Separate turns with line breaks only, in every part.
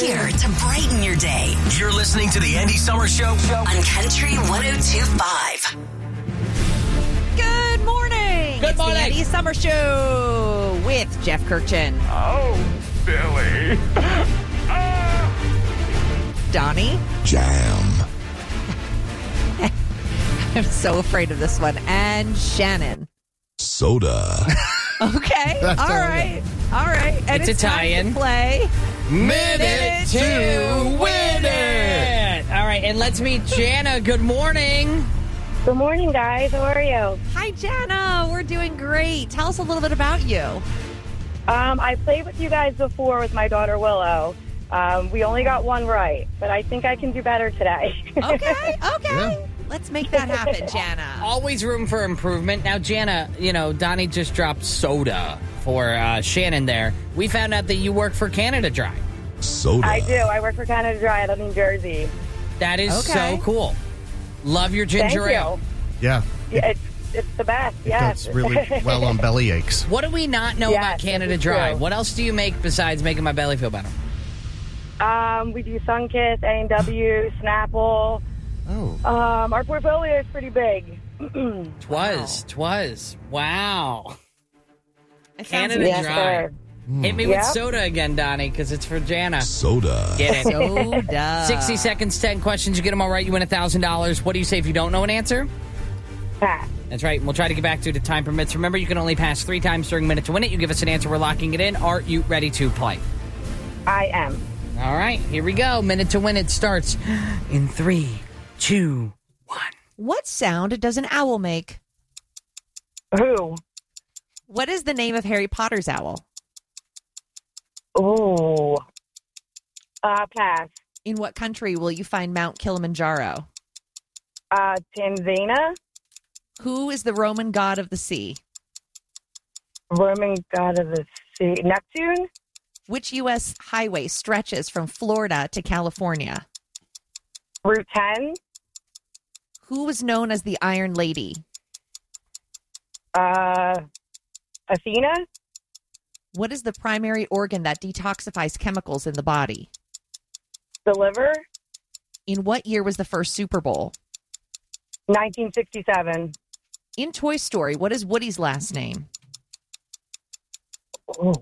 here to brighten your day.
You're listening to the Andy Summers Show
On Country 102.5.
Good morning.
Good
It's
morning.
the Andy Summer Show with Jeff Kirchen.
Oh, Billy.
Donnie.
Jam.
I'm so afraid of this one. And Shannon.
Soda.
Okay.
That's
All right. All right. And
It's
it's time
Italian.
to play.
Minute to win it. All right, and let's meet Jana. Good morning.
Good morning, guys. How are you?
Hi, Jana. We're doing great. Tell us a little bit about you.
I played with you guys before with my daughter Willow. We only got one right, but I think I can do better today.
Okay. Okay. Let's make that happen, Jana.
Always room for improvement. Now, Jana, Donnie just dropped soda for Shannon there. We found out that you work for Canada Dry.
Soda.
I do. I work for Canada Dry. I live in New Jersey.
That is
Okay.
so cool. Love your
Thank
ginger
you.
ale.
Yeah,
Yeah, it's the best.
it
Yes.
does really well on belly aches.
What do we not know
Yes,
about Canada
this is
Dry?
true.
What else do you make besides making my belly feel better?
We do Sunkist, A&W, Snapple.
Oh.
Our portfolio is pretty big.
Twas. Wow.
It sounds
Canada
Yes,
Dry.
sir.
Hit me
Yep.
with soda again, Donnie, because it's for Jana.
Soda.
Get it?
soda.
60 seconds, 10 questions. You get them all right, you win $1,000. What do you say if you don't know an answer?
Pass.
That's right. We'll try to get back to it if time permits. Remember, you can only pass 3 times during Minute to Win It. You give us an answer, we're locking it in. Are you ready to play?
I am.
All right, here we go. Minute to Win It starts in 3, 2, 1.
What sound does an owl make?
Who?
What is the name of Harry Potter's owl?
Ooh. Pass.
In what country will you find Mount Kilimanjaro?
Tanzania.
Who is the Roman god of the sea?
Roman god of the sea. Neptune.
Which U.S. highway stretches from Florida to California?
Route 10.
Who was known as the Iron Lady?
Athena.
What is the primary organ that detoxifies chemicals in the body?
The liver.
In what year was the first Super Bowl?
1967.
In Toy Story, what is Woody's last name?
Ooh.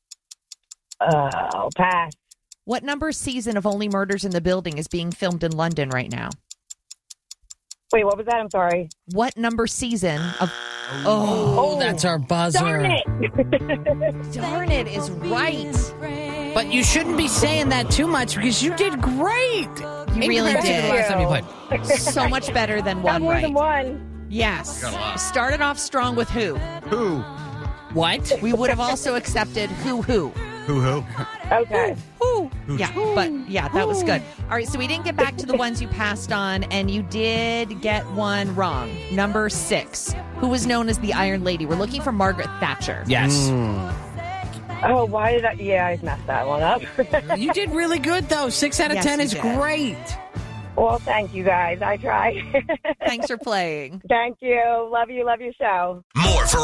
I'll pass.
What number season of Only Murders in the Building is being filmed in London right now?
Wait, what was that? I'm sorry.
What number season of...
Oh, that's our buzzer.
Darn it.
Darn it, is right.
But you shouldn't be saying that too much because you did great.
You really
Compared to
did.
the last time you played.
So much better than
Got
one
more
right.
than one.
Yes. Started off strong with who.
Who?
What?
We would have also accepted who.
Who?
Okay.
Who. Yeah, but yeah, that was good. All right, so we didn't get back to the ones you passed on, and you did get one wrong. Number 6. Who was known as the Iron Lady? We're looking for Margaret Thatcher.
Yes.
Oh, why did I? Yeah, I messed that one up.
You did really good, though. 6 out of
Yes,
10
you
is
did.
great.
Well, thank you guys. I tried.
Thanks for playing.
Thank you. Love you. Love your show.
More for